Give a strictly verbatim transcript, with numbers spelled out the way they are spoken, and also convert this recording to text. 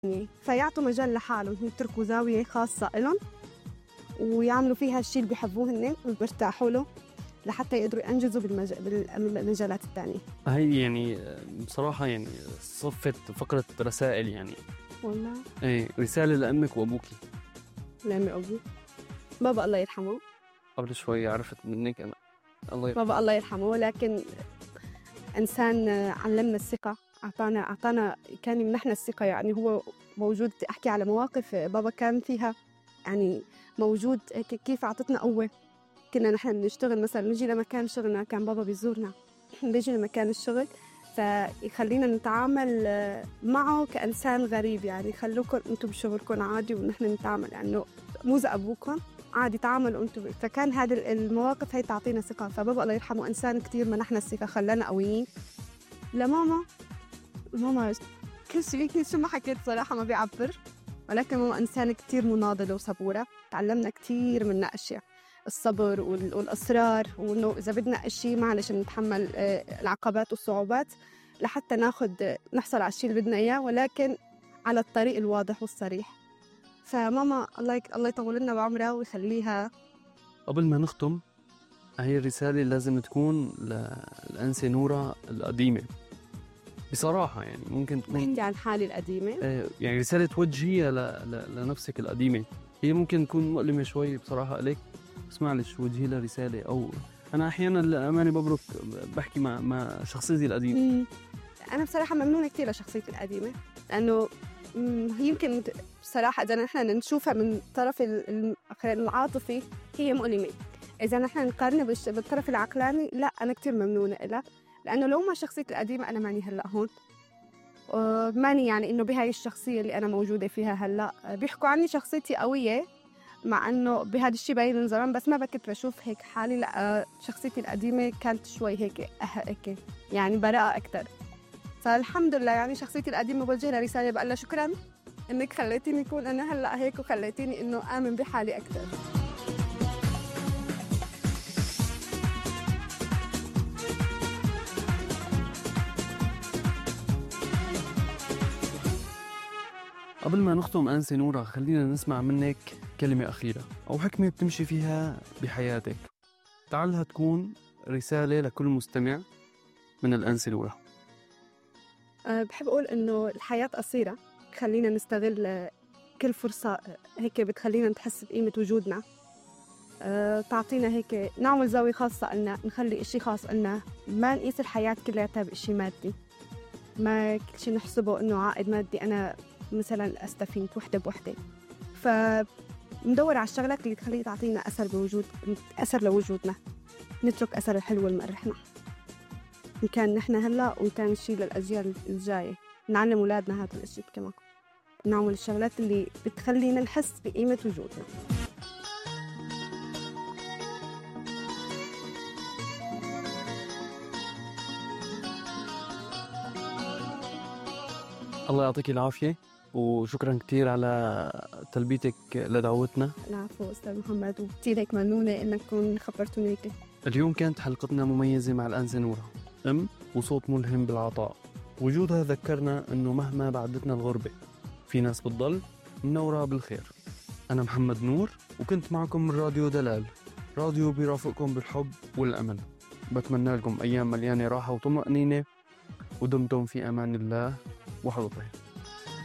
فيعطوا مجال لحالهم يتركوا زاوية خاصة إلهم ويعملوا فيها الشيء اللي بيحبوه هن وبيرتاحوا له لحتى يقدروا ينجزوا بالمج... بالمجالات التانية. هاي يعني بصراحة يعني صفت فقرة رسائل يعني. والله ايه رسالة لأمك وأبوكي. لأمي وأبوي. بابا الله يرحمه قبل شوي عرفت منك أنا. الله يرحمه. بابا الله يرحمه، لكن إنسان علمنا الثقة، أعطانا أعطانا كان يمنحنا الثقة. يعني هو موجود، أحكي على مواقف بابا كان فيها يعني موجود كيف أعطتنا قوة. كنا نحن بنشتغل مثلا نجي لمكان شغلنا، كان بابا بيزورنا بيجي لمكان الشغل فيخلينا نتعامل معه كإنسان غريب. يعني خلوكم أنتم بشغلكم عادي ونحن نتعامل لأنه يعني مو زي أبوكم عادي تعاملوا أنتم. فكان هذه المواقف هي تعطينا ثقة. فبابا الله يرحمه إنسان كتير منحنا الثقة، خلانا قويين. لماما ماما كل شيء كل شيء ما حكيت صراحة ما بيعبر، ولكن ماما إنسان كتير مناضلة وصبورة. تعلمنا كتير منها أشياء، الصبر والإصرار، وإنه إذا بدنا إشي معلش نتحمل العقبات والصعوبات لحتى ناخد نحصل على الشيء اللي بدنا إياه، ولكن على الطريق الواضح والصريح. فماما الله يك... الله يطول لنا بعمرها ويخليها. قبل ما نختم، هي الرسالة لازم تكون للأنسة نورة القديمة بصراحة. يعني ممكن تكون بحكي عن حالي القديمة، يعني رسالة توجهيها ل... ل... لنفسك القديمة. هي ممكن تكون مؤلمة شوي بصراحة إليك، بس معلش وجهي لها رسالة. أو أنا أحياناً للأمانة ببرك بحكي مع مع شخصيتي القديمة. أنا بصراحة ممنونة كتير لشخصيتي القديمة، لأنه يمكن بصراحة إذا نحن نشوفها من طرف العاطفي هي مؤلمة. إذا نحن نقارنها بالطرف العقلاني لا، أنا كتير ممنونة إلها، لأنه لو ما شخصيتي القديمة أنا ماني هلأ هون. ماني يعني إنه بهاي الشخصية اللي أنا موجودة فيها هلأ. بيحكوا عني شخصيتي قوية، مع انه بهذا الشيء باين من زمان، بس ما بكنت بشوف هيك حالي. لا، شخصيتي القديمه كانت شوي هيك أه هيك يعني براءه اكثر. فالحمد لله يعني شخصيتي القديمه بوجه لها رساله بقول لها شكرا انك خليتيني اكون انا هلا هيك، وخليتيني انه امن بحالي اكثر. قبل ما نختم أنسة نورة، خلينا نسمع منك كلمة أخيرة أو حكمة بتمشي فيها بحياتك، تعالها تكون رسالة لكل مستمع من الأنسة نورة. أه بحب أقول إنه الحياة قصيرة، خلينا نستغل كل فرصة هيك بتخلينا نحس بقيمة وجودنا. أه تعطينا هيك نعمل زاوية خاصة لنا، نخلي إشي خاص لنا، ما نقيس الحياة كلها بإشي مادي، ما كل شيء نحسبه إنه عائد مادي. أنا مثلا أستفيد وحدة بوحدة، فندور على الشغلات اللي تخلي تعطينا أثر بوجود أثر لوجودنا، نترك أثر الحلو المرحنا إن كان نحن هلا وإن كان شيء للأجيال الجاية. نعلم أولادنا هذا الشيء كمان، نعمل الشغلات اللي بتخلينا نحس بقيمة وجودنا. الله يعطيك العافية، وشكرا كتير على تلبيتك لدعوتنا. العفو أستاذ محمد، وكتير هيك ممنونة إنكم خبرتوني هيك. اليوم كانت حلقتنا مميزة مع الأنسة نورة، أم وصوت ملهم بالعطاء. وجودها ذكرنا أنه مهما بعدتنا الغربة في ناس بتضل منورة بالخير. أنا محمد نور، وكنت معكم من راديو دلال، راديو بيرافقكم بالحب والأمل. بتمنى لكم أيام مليانة راحة وطمأنينة، ودمتم في أمان الله وحفظه.